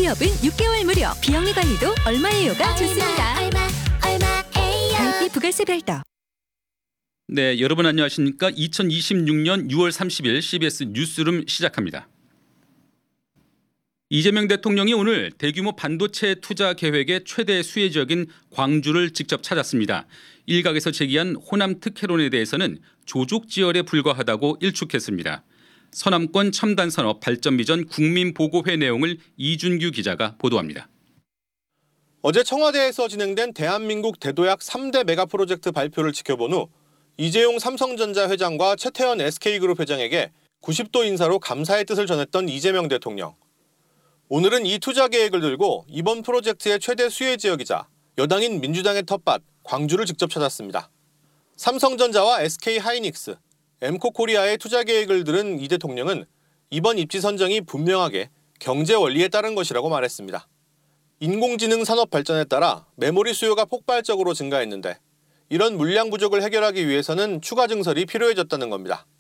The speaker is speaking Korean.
취업은 6개월 무료. 비영리 관리도 얼마예요가 좋습니다. 가입비 부가세 별도. 네, 여러분 안녕하십니까? 2026년 6월 30일 CBS 뉴스룸 시작합니다. 이재명 대통령이 오늘 대규모 반도체 투자 계획의 최대 수혜 지역인 광주를 직접 찾았습니다. 일각에서 제기한 호남 특혜론에 대해서는 조족지혈에 불과하다고 일축했습니다. 서남권 첨단산업 발전비전 국민보고회 내용을 이준규 기자가 보도합니다. 어제 청와대에서 진행된 대한민국 대도약 3대 메가프로젝트 발표를 지켜본 후 이재용 삼성전자 회장과 최태원 SK그룹 회장에게 90도 인사로 감사의 뜻을 전했던 이재명 대통령. 오늘은 이 투자 계획을 들고 이번 프로젝트의 최대 수혜 지역이자 여당인 민주당의 텃밭 광주를 직접 찾았습니다. 삼성전자와 SK하이닉스, 엠코코리아의 투자 계획을 들은 이 대통령은 이번 입지 선정이 분명하게 경제 원리에 따른 것이라고 말했습니다. 인공지능 산업 발전에 따라 메모리 수요가 폭발적으로 증가했는데 이런 물량 부족을 해결하기 위해서는 추가 증설이 필요해졌다는 겁니다.